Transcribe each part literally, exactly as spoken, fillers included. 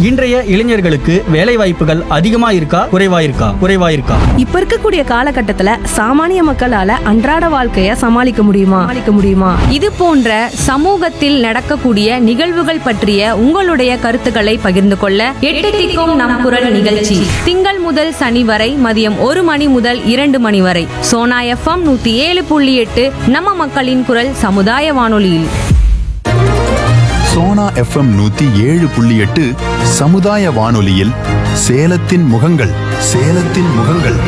இன்றைய இளைஞர்களுக்கு வேலை வாய்ப்புகள் அதிகமா இருக்கா குறைவா இருக்கா குறைவா இருக்கா இப்ப இருக்கக்கூடிய காலகட்டத்துல சாமானிய மக்களால அன்றாட வாழ்க்கைய சமாளிக்க முடியுமா சமாளிக்க முடியுமா இது போன்ற சமூகத்தில் நடக்கக்கூடிய நிகழ்வுகள் பற்றிய உங்களுடைய கருத்துக்களை பகிர்ந்து கொள்ள எட்டு திக்கும் நம் குரல் நிகழ்ச்சி திங்கள் முதல் சனி வரை மதியம் ஒரு மணி முதல் இரண்டு மணி வரை சோனா எஃப்எம் நூத்தி ஏழு புள்ளி எட்டு நம்ம மக்களின் குரல் சமுதாய வானொலியில். சோனா எஃப்எம் நூத்தி ஏழு புள்ளி எட்டு சமுதாய வானொலியில் சேலத்தின் முகங்கள் சேலத்தின் முகங்கள்.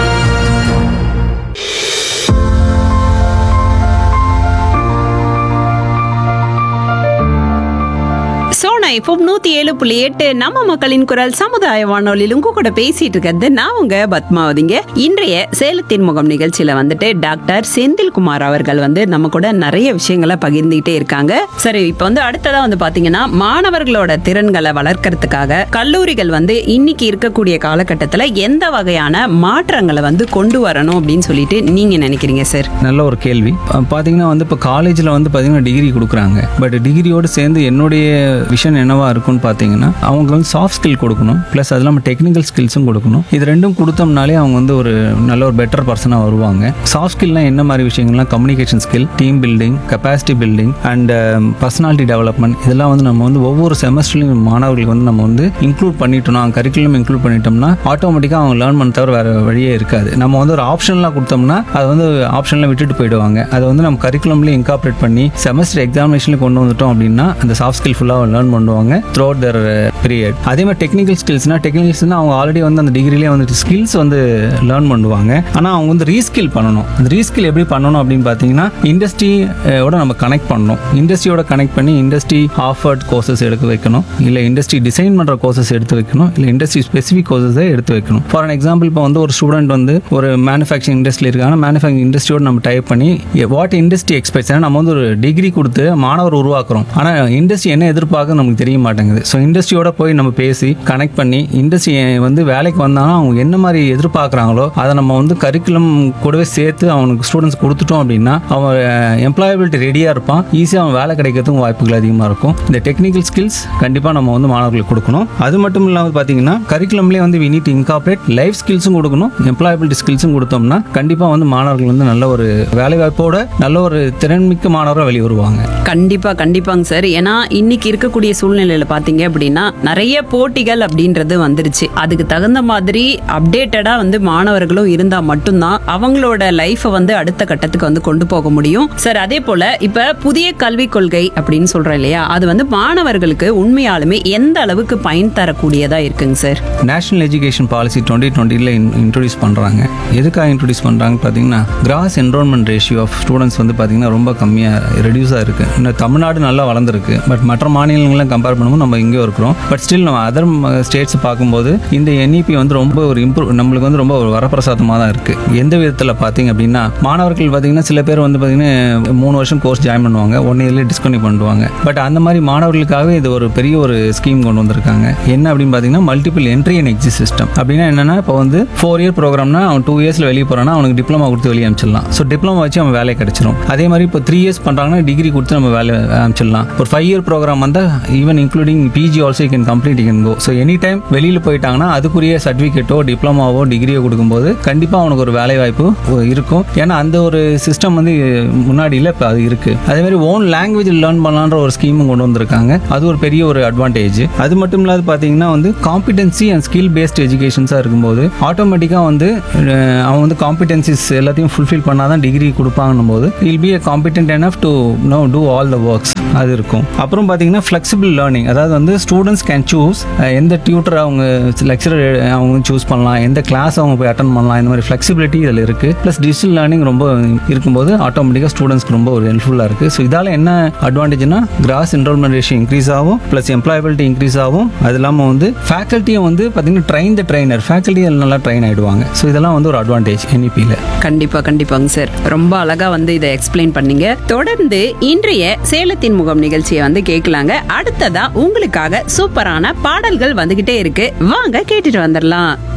சோனா எஃப்எம் நூத்தி ஏழு புள்ளி எட்டு நம்ம மக்களின் குரல் சமுதாய வானொலியில் உங்க கூட பேசிட்டு இருக்கிறது நான் உங்க பத்மாவதிங்க. இன்றைய சேலத்தின் முகம் நிகழ்ச்சியில வந்துட்டு டாக்டர் செந்தில்குமார் அவர்கள் வந்து நம்ம கூட நிறைய விஷயங்களை பகிர்ந்துகிட்டே இருக்காங்க. சரி, இப்ப வந்து அடுத்ததா வந்து பாத்தீங்கன்னா மாணவர்களோட திறன்களை வளர்க்கறதுக்காக கல்லூரிகள் வந்து இன்னைக்கு இருக்கக்கூடிய காலகட்டத்துல எந்த வகையான மாற்றங்களை வந்து கொண்டு வரணும் அப்படின்னு சொல்லிட்டு நீங்க நினைக்கிறீங்க சார்? நல்ல ஒரு கேள்வி. பாத்தீங்கன்னா வந்து இப்போ காலேஜ்ல வந்து பாத்தீங்கன்னா டிகிரி கொடுக்குறாங்க. பட் டிகிரியோடு சேர்ந்து என்னுடைய விஷன் என்னவா இருக்கும்னு பார்த்தீங்கன்னா அவங்க வந்து சாஃப்ட் ஸ்கில் கொடுக்கணும், ப்ளஸ் அது இல்லாமல் டெக்னிக்கல் ஸ்கில்ஸும் கொடுக்கணும். இது ரெண்டும் கொடுத்தோம்னாலே அவங்க வந்து ஒரு நல்ல ஒரு பெட்டர் பர்சனாக வருவாங்க. சாஃப்ட் ஸ்கில்னா என்ன மாதிரி விஷயங்கள்லாம் communication skill, team building, capacity building and personality development, இதெல்லாம் வந்து நம்ம வந்து ஒவ்வொரு செமஸ்டர்லையும் மாணவர்களுக்கு வந்து நம்ம வந்து இன்க்ளூட் பண்ணிட்டோம்னா, கரிக்குலம் இன்க்ளூட் பண்ணிட்டோம்னா ஆட்டோமேட்டிக்காக அவங்க லேர்ன் பண்ண தவிர வேறு வழியே இருக்காது. நம்ம வந்து ஒரு ஆப்ஷன்லாம் கொடுத்தோம்னா அது வந்து ஆப்ஷன்லாம் விட்டுட்டு போயிடுவாங்க. அதை வந்து நம்ம கரிக்குலம்லேயே இன்கார்பரேட் பண்ணி செமஸ்டர் எக்ஸாமினேஷனில் கொண்டு வந்துட்டோம் அப்படின்னா அந்த சாஃப்ட் ஸ்கில் ஃபுல்லாக லேர்ன் பண்ணுவாங்க த்ரூ அவுட் தர் பீரியட். அதே மாதிரி டெக்னிக்கல் ஸ்கில்ஸ்னா டெக்னிக்கல்ஸ்னா அவங்க ஆல்ரெடி வந்து அந்த டிகிரிலேயே வந்துட்டு ஸ்கில்ஸ் வந்து லேர்ன் பண்ணுவாங்க. ஆனால் அவங்க வந்து ரீஸ்கில் பண்ணணும். அந்த ரீஸ்கில் எப்படி பண்ணணும் அப்படின்னு பார்த்தீங்கன்னா இண்டஸ்ட்ரியோட நம்ம கனெக்ட் பண்ணணும். இண்டஸ்ட்ரியோட கனெக்ட் பண்ணி இண்டஸ்ட்ரி ஆஃபர்ட் கோர்சஸ் எடுத்து வைக்கணும், இல்லை இண்டஸ்ட்ரி டிசைன் பண்ணுற கோர்சஸ் எடுத்து வைக்கணும், இல்லை இண்டஸ்ட்ரி ஸ்பெசிஃபிக் கோர்சஸை எடுத்து வைக்கணும். ஃபார் அன் எக்ஸாம்பிள் இப்போ வந்து ஒரு ஸ்டூடெண்ட் வந்து ஒரு மேனுஃபேக்சரிங் இண்டஸ்ட்ரியில் இருக்காங்க. மேனுஃபேக்சரிங் இண்டஸ்ட்ரியோட நம்ம டைப் பண்ணி வாட் இண்டஸ்ட்ரி எக்ஸ்பெக்ட்ஸ், ஏன்னா நம்ம வந்து ஒரு டிகிரி கொடுத்து மாணவர் உருவாக்குறோம். ஆனால் இண்டஸ்ட்ரி என்ன எதிர்பார்க்க நமக்கு தெரிய மாட்டேங்குது. ஸோ இண்டஸ்ட்ரியோட போய் நம்ம பேசி கனெக்ட் பண்ணி இண்டஸ்ட்ரி வந்து வேலைக்கு வந்தாலும் அவங்க என்ன மாதிரி எதிர்பார்க்குறாங்களோ அதை நம்ம வந்து கரிக்குலம் கூடவே சேர்த்து அவனுக்கு ஸ்டூடெண்ட்ஸ் கொடுத்துட்டோம் அப்படின்னா அவன் எம்ப்ளாயபிலிட்டி ரெடியாக இருப்பான். ஈஸியாக அவன் வேலை கிடைக்கிறதுக்கும் வாய்ப்புகள் அதிகமாக இருக்கும். இந்த டெக்னிக்கல் ஸ்கில்ஸ் கண்டிப்பாக நம்ம வந்து மாணவர்களுக்கு கொடுக்கணும். அது மட்டும் இல்லாமல் பார்த்தீங்கன்னா கரிக்குலம்லேயே வந்து வி நீட் இன்கார்பரேட் லைஃப் ஸ்கில்ஸும் கொடுக்கணும், எம்ப்ளாயபிலிட்டி ஸ்கில்ஸும் கொடுத்தோம்னா கண்டிப்பாக வந்து மாணவர்கள் வந்து நல்ல ஒரு வேலை வாய்ப்போட நல்ல ஒரு திறன்மிக்க மாணவராக வெளியே வருவாங்க. கண்டிப்பா கண்டிப்பாங்க சார். ஏன்னா இன்னைக்கு இருக்கக்கூடிய சூழ்நிலையில பாத்தீங்க அப்படின்னா நிறைய போட்டிகள் அப்படின்றது வந்துருச்சு. அதுக்கு தகுந்த மாதிரி அப்டேட்டடா வந்து மாணவர்களும் இருந்தா மட்டும்தான் அவங்களோட லைஃப வந்து அடுத்த கட்டத்துக்கு வந்து கொண்டு போக முடியும் சார். அதே போல இப்ப புதிய கல்விக் கொள்கை அப்படின்னு சொல்றோம் இல்லையா, அது வந்து மாணவர்களுக்கு உண்மையாலுமே எந்த அளவுக்கு பயன் தரக்கூடியதா இருக்குங்க sir? National education policy twenty டுவெண்ட்டில introduce பண்றாங்க. எதுக்காக இன்ட்ரோடியூஸ் பண்றாங்க பார்த்தீங்கன்னா cross enrolment ratio of students வந்து பார்த்தீங்கன்னா ரொம்ப கம்மியாக ரெடியூஸாக இருக்கு. இன்னும் தமிழ்நாடு நல்லா வளர்ந்துருக்கு. பட் மற்ற மாநிலங்கள்லாம் கம்பேர் பண்ணும்போது நம்ம இங்கே இருக்கிறோம். பட் ஸ்டில் நம்ம அதர் ஸ்டேட்ஸ் பார்க்கும்போது இந்த என்இபி வந்து ரொம்ப ஒரு இம்ப்ரூவ் நம்மளுக்கு வந்து ரொம்ப ஒரு வரப்பிரசாதமாக தான் இருக்கு. எந்த விதத்தில் பார்த்தீங்க அப்படின்னா மாணவர்கள் பார்த்தீங்கன்னா சில பேர் வந்து பார்த்தீங்கன்னா மூணு வருஷம் கோர்ஸ் ஜாயின் பண்ணுவாங்க, ஒன் இயர்லேயே டிஸ்கண்டினியூ பண்ணுவாங்க. பட் அந்த மாதிரி மாணவர்களுக்காகவே இது ஒரு பெரிய ஒரு ஸ்கீம் கொண்டு வந்திருக்காங்க. என்ன அப்படின்னு பார்த்தீங்கன்னா multiple entry and exit system. அப்படின்னா என்னன்னா இப்போ வந்து ஃபோர் இயர் ப்ரோக்ராம்னா அவன் டூ இயர்ஸ்ல வெளியே போறான்னா அவனுக்கு டிப்ளமா கொடுத்து வெளியே அனுப்பிச்சிடலாம். ஸோ டிப்ளமா வச்சு அவன் வேலை கிடைச்சிடும். அதே மாதிரி இப்போ த்ரீ இயர்ஸ் பண்ணுறாங்கன்னா டிகிரி கொடுத்து நம்ம வேலை அனுப்பிச்சிடலாம். ஒரு ஃபைவ் இயர் ப்ரோக்ராம் வந்தால் even including PG also you can complete you can go. So any time வெளியில் போயிட்டாங்கன்னா அதுக்குரிய சர்டிஃபிகேட்டோ டிப்ளமாவோ டிகிரியோ கொடுக்கும்போது கண்டிப்பாக அவனுக்கு ஒரு வேலை வாய்ப்பு இருக்கும். ஏன்னா அந்த ஒரு சிஸ்டம் வந்து முன்னாடி இல்லை, இப்போ அது இருக்கு. அதே மாதிரி ஓன் லாங்குவேஜ் லேர்ன் பண்ணலான்ற ஒரு ஸ்கீமும் கொண்டு வந்திருக்காங்க. அது ஒரு பெரிய ஒரு அட்வான்டேஜ். அது மட்டும் இல்லாத பார்த்தீங்கன்னா வந்து காம்பிடன்சி அண்ட் ஸ்கில் பேஸ்ட் எஜுகேஷன்ஸாக இருக்கும்போது ஆட்டோமேட்டிக்காக வந்து அவன் வந்து காம்பிடன்சிஸ் எல்லாத்தையும் ஃபுல்ஃபில் பண்ணாதான் டிகிரி கொடுப்பாங்கன்னும் போது will be a competent enough to know do all the works அது இருக்கும். அப்புறம் பார்த்தீங்கன்னா ஃப்ளெக்சிபிள் லேர்னிங், அதாவது வந்து ஸ்டூடெண்ட்ஸ் கேன் சூஸ் எந்த டியூட்டர் அவங்க லெக்சரர் அவங்க சூஸ் பண்ணலாம், எந்த கிளாஸ் அவங்க போய் அட்டன் பண்ணலாம். இந்த மாதிரி ஃப்ளெக்சிபிலிட்டி இதில் இருக்குது. ப்ளஸ் டிஜிட்டல் லேர்னிங் ரொம்ப இருக்கும்போது ஆட்டோமேட்டிக்காக ஸ்டூடெண்ட்ஸ்க்கு ரொம்ப ஒரு ஹெல்ப்ஃபுல்லாக இருக்குது. ஸோ இதால் என்ன அட்வான்டேஜ்னா கிராஸ் என்ரோல்மெண்ட் ரேஷியோ இன்க்ரீஸ் ஆகும், ப்ளஸ் எம்ப்ளாயபிலிட்டி இன்க்ரீஸ் ஆகும். அது இல்லாமல் வந்து ஃபேக்கல்ட்டியை வந்து பார்த்தீங்கன்னா ட்ரெயின் த ட்ரெயினர் ஃபேக்கல்ட்டி நல்லா ட்ரெயின் ஆகிடுவாங்க. ஸோ இதெல்லாம் வந்து ஒரு அட்வான்டேஜ் என்இபியில். கண்டிப்பாக கண்டிப்பாங்க சார். ரொம்ப அழகாக வந்து இதை எக்ஸ்பிளைன் பண்ணீங்க. தொடர்ந்து இன்றைய சேலத்தின் முகம் நிகழ்ச்சியை வந்து கேட்கலாங்க. அடுத்ததா உங்களுக்காக சூப்பரான பாடல்கள் வந்துகிட்டே இருக்கு, வாங்க கேட்டுட்டு வந்துடலாம்.